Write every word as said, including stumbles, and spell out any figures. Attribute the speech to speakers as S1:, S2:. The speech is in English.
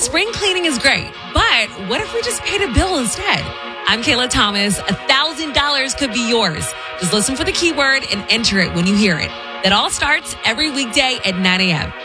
S1: spring cleaning is great, but what if we just paid a bill instead? I'm Kayla Thomas. one thousand dollars could be yours. Just listen for the keyword and enter it when you hear it. That all starts every weekday at nine a.m.